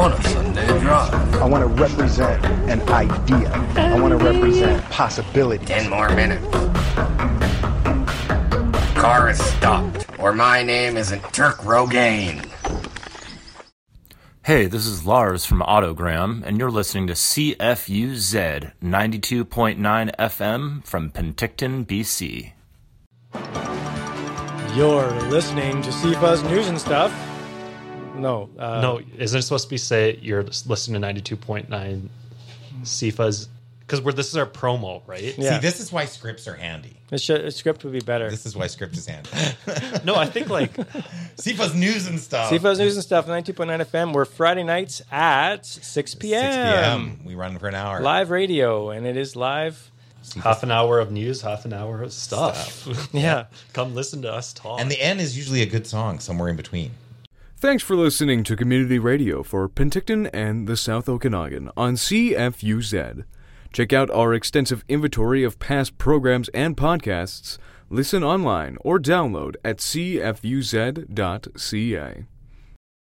on a Sunday drive. I want to represent an idea. I want to represent possibilities. 10 more minutes. Car is stopped, or my name isn't Turk Rogaine. Hey, this is Lars from Autogram, and you're listening to CFUZ 92.9 FM from Penticton, BC. You're listening to CFUZ News and Stuff. No. No, isn't it supposed to be say you're listening to 92.9 CFUZ? Because this is our promo, right? Yeah. See, this is why scripts are handy. A script would be better. This is why script is handy. No, I think like CFUZ News and Stuff. CFUZ News and Stuff, 92.9 FM. We're Friday nights at 6 p.m. 6 p.m. We run for an hour. Live radio, and it is live. half an hour of news, half an hour of stuff. Yeah. Come listen to us talk. And the end is usually a good song somewhere in between. Thanks for listening to Community Radio for Penticton and the South Okanagan on CFUZ. Check out our extensive inventory of past programs and podcasts. Listen online or download at cfuz.ca.